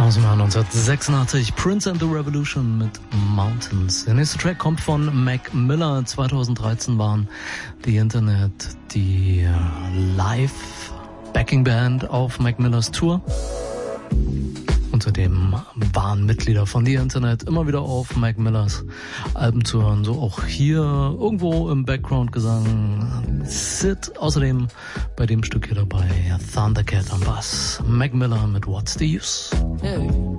aus dem Jahr 1986, Prince and the Revolution mit Mountains. Der nächste Track kommt von Mac Miller. 2013 waren The Internet die Live-Backing-Band auf Mac Millers Tour. Außerdem waren Mitglieder von The Internet immer wieder auf Mac Millers Alben zu hören. So auch hier irgendwo im Background-Gesang Sid. Außerdem bei dem Stück hier dabei Thundercat am Bass. Mac Miller mit What's the Use? Hey.